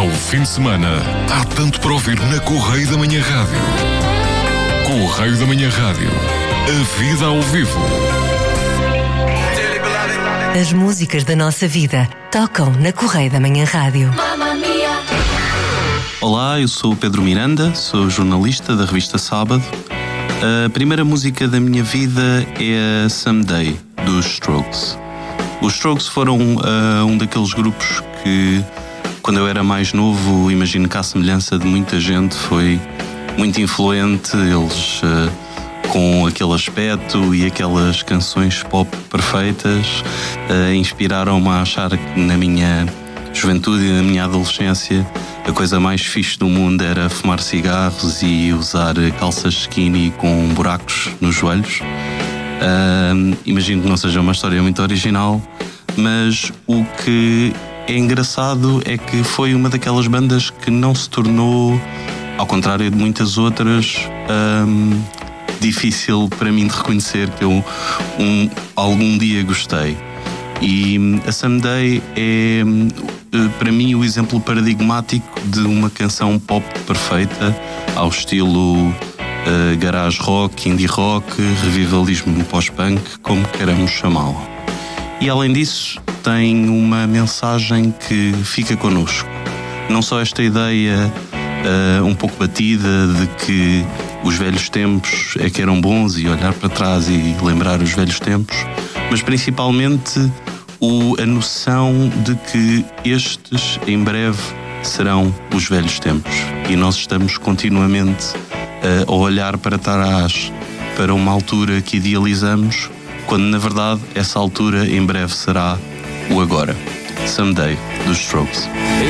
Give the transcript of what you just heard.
Ao fim de semana, há tanto para ouvir na Correio da Manhã Rádio. Correio da Manhã Rádio. A vida ao vivo. As músicas da nossa vida tocam na Correio da Manhã Rádio. Olá, eu sou o Pedro Miranda, sou jornalista da revista Sábado. A primeira música da minha vida é a Someday, dos Strokes. Os Strokes foram um daqueles grupos que, quando eu era mais novo, imagino que à semelhança de muita gente, foi muito influente. Eles, com aquele aspecto e aquelas canções pop perfeitas, inspiraram-me a achar que na minha juventude e na minha adolescência a coisa mais fixe do mundo era fumar cigarros e usar calças skinny com buracos nos joelhos. Imagino que não seja uma história muito original, mas o que é engraçado é que foi uma daquelas bandas que não se tornou, ao contrário de muitas outras, difícil para mim de reconhecer que eu algum dia gostei. E a Someday é, para mim, o exemplo paradigmático de uma canção pop perfeita, ao estilo garage rock, indie rock, revivalismo pós-punk, como queiramos chamá-lo. E além disso, tem uma mensagem que fica connosco. Não só esta ideia um pouco batida de que os velhos tempos é que eram bons e olhar para trás e lembrar os velhos tempos, mas principalmente a noção de que estes em breve serão os velhos tempos e nós estamos continuamente a olhar para trás, para uma altura que idealizamos, quando na verdade essa altura em breve será o agora. Someday, dos Strokes.